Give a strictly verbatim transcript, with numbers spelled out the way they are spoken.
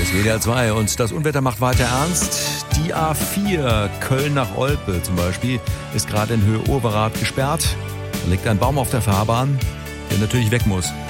W D R zwei und das Unwetter macht weiter ernst. Die A vier Köln nach Olpe zum Beispiel ist gerade in Höhe Overath gesperrt. Da liegt ein Baum auf der Fahrbahn, der natürlich weg muss.